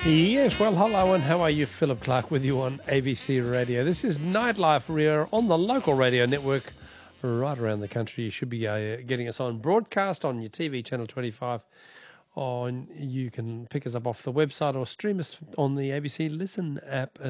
Yes, well, hello and how are you? Philip Clark with you on ABC Radio. This is Nightlife. We're on the local radio network right around the country. You should be getting us on broadcast on your TV, Channel 25. You can pick us up off the website or stream us on the ABC Listen app